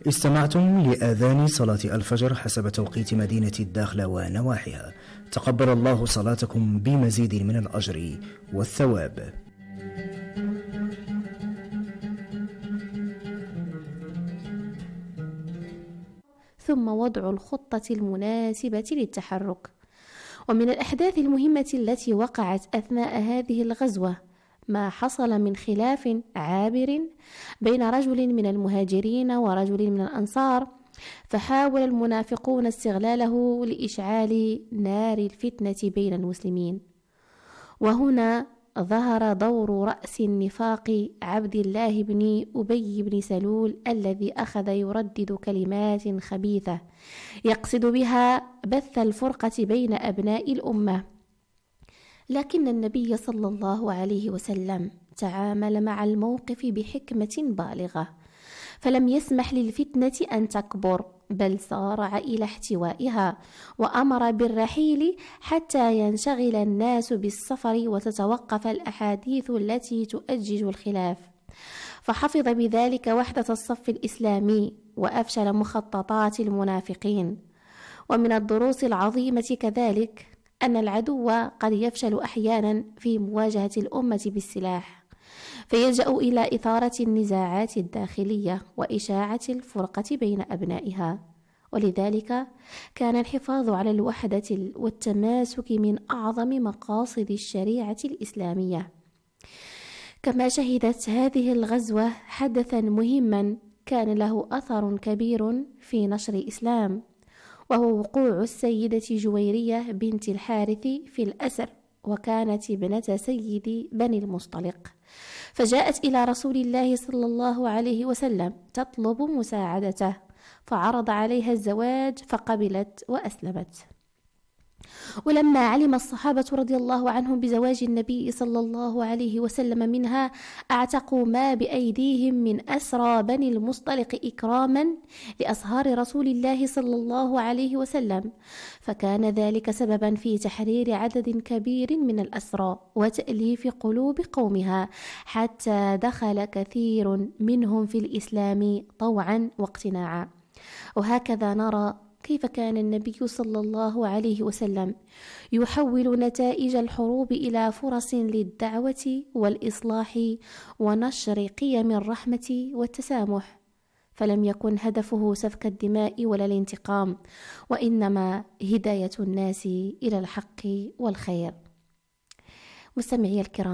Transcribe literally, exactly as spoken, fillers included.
استمعتم لآذان صلاة الفجر حسب توقيت مدينة الداخلة ونواحيها. تقبل الله صلاتكم بمزيد من الأجر والثواب. ثم وضع الخطة المناسبة للتحرك. ومن الأحداث المهمة التي وقعت أثناء هذه الغزوة ما حصل من خلاف عابر بين رجل من المهاجرين ورجل من الأنصار، فحاول المنافقون استغلاله لإشعال نار الفتنة بين المسلمين. وهنا ظهر دور رأس النفاق عبد الله بن أبي بن سلول، الذي أخذ يردد كلمات خبيثة يقصد بها بث الفرقة بين أبناء الأمة. لكن النبي صلى الله عليه وسلم تعامل مع الموقف بحكمة بالغة، فلم يسمح للفتنة أن تكبر، بل سارع إلى احتوائها، وأمر بالرحيل حتى ينشغل الناس بالسفر وتتوقف الأحاديث التي تؤجج الخلاف، فحفظ بذلك وحدة الصف الإسلامي وأفشل مخططات المنافقين. ومن الدروس العظيمة كذلك أن العدو قد يفشل أحيانا في مواجهة الأمة بالسلاح، فيلجأ إلى إثارة النزاعات الداخلية وإشاعة الفرقة بين أبنائها. ولذلك كان الحفاظ على الوحدة والتماسك من أعظم مقاصد الشريعة الإسلامية. كما شهدت هذه الغزوة حدثا مهما كان له أثر كبير في نشر الإسلام، وهو وقوع السيدة جويرية بنت الحارث في الأسر، وكانت ابنة سيد بني المصطلق، فجاءت إلى رسول الله صلى الله عليه وسلم تطلب مساعدته، فعرض عليها الزواج فقبلت وأسلمت. ولما علم الصحابة رضي الله عنهم بزواج النبي صلى الله عليه وسلم منها، اعتقوا ما بأيديهم من أسرى بني المصطلق إكراما لأصهار رسول الله صلى الله عليه وسلم، فكان ذلك سببا في تحرير عدد كبير من الأسرى وتأليف قلوب قومها، حتى دخل كثير منهم في الإسلام طوعا واقتناعا. وهكذا نرى كيف كان النبي صلى الله عليه وسلم يحول نتائج الحروب إلى فرص للدعوة والإصلاح ونشر قيم الرحمة والتسامح، فلم يكن هدفه سفك الدماء ولا الانتقام، وإنما هداية الناس إلى الحق والخير. مستمعي الكرام،